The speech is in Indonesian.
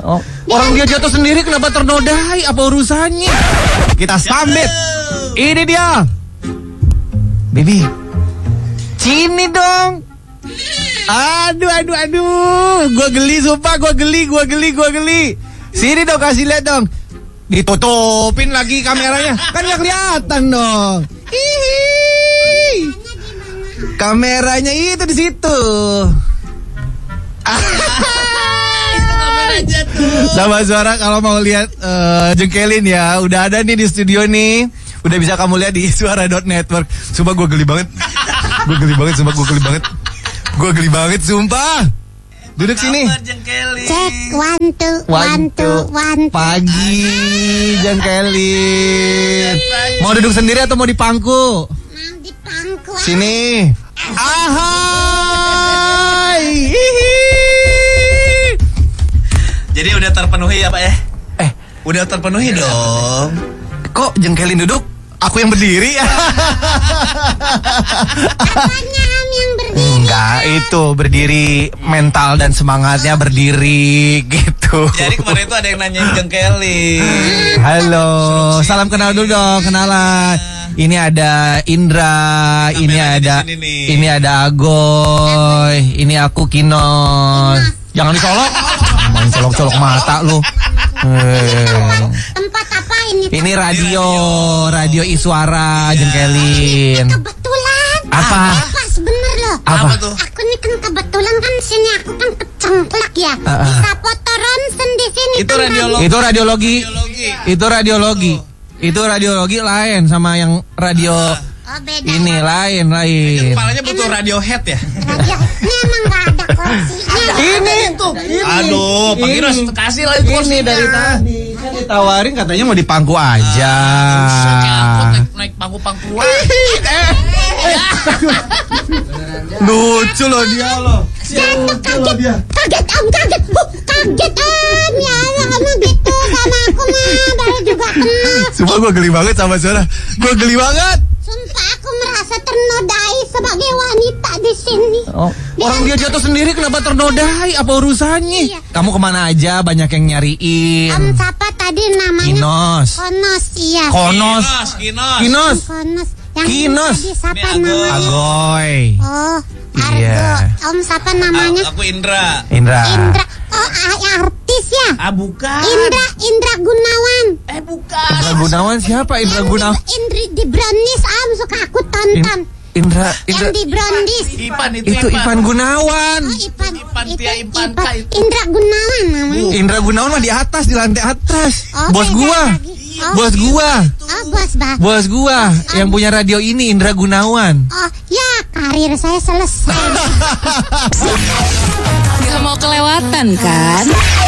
Oh, orang dia jatuh sendiri kenapa ternodai? Apa urusannya? Kita sambit. Ini dia. Baby. Sini dong. Aduh. Gua geli sumpah, gua geli. Sini dong, kasih lihat dong. Ditutupin lagi kameranya. Kan gak kelihatan dong. Hihi. Kameranya itu di situ. Sama Suara kalau mau lihat jengkelin ya, udah ada nih di studio nih. Udah bisa kamu lihat di suara.network. Sumpah gue geli banget. Gue geli banget sumpah. Duduk sini. Cek, one, two. Pagi, jengkelin. Mau duduk sendiri atau mau dipangku? Mau dipangku. Sini. Ahai. Jadi udah terpenuhi ya Pak ya? Udah terpenuhi dong. Kok jengkelin duduk? Aku yang berdiri. Apanya yang berdiri? Enggak, itu berdiri, mental dan semangatnya berdiri gitu. Jadi kemarin itu ada yang nanyain jengkelin. Halo, salam kenal dulu dong, kenalan. Ini ada Indra, ini ada Agoy, ini aku Kinos. Jangan dicolok, main colok-colok mata lu. Tempat apa ini? Ini radio Iswara jengkelin. Kebetulan. Apa? Pas bener loh. Apa tuh? Aku nih kan kebetulan kan sini aku kan kecengklak ya. Bisa foto ronsen di sini. Itu kan radiologi. Itu radiologi lain sama yang radio. Oh beda. Ini lain. Kepalanya butuh Radiohead ya? Radio ini emang gak ada kursinya. Ini. Aduh, Pak Kinos kasih lagi kursi. Ini dari tadi. Kan ditawarin katanya mau dipangku aja. Naik pangku-pangkuan. Lucu loh dia loh. Kaget om ya sama gitu sama aku mah baru juga kenal. Sumpah gue geli banget sama Suara. Gue geli banget. Sumpah aku merasa ternodai sebagai wanita di sini. Oh, orang dia jatuh sendiri kenapa ternodai? Apa urusannya? Iya. Kamu kemana aja? Banyak yang nyariin. Om siapa tadi namanya? Kinos. Konos iya. Kinos. Konos. Yang Kinos. tadi siapa Ini Agoy. namanya? Agoy. Oh, Argo. Iya. Om siapa namanya? Aku Indra. Indra. Oh, artis ya? Bukan. Indra Gunawan. Bukan. Indra Gunawan siapa? Indra Gunawan. Indri di Brownies suka aku tonton. Indra. Yang di Brownies. Itu Ivan Gunawan. Oh, Ipan. Ipan. Indra Gunawan namanya. Indra Gunawan mah di atas, di lantai atas. Oh, Bos beda gua. lagi. Oh, Bos gua. Oh, bos. Bos gua yang punya radio ini Indra Gunawan. Oh, ya karir saya selesai. Gak mau kelewatan kan?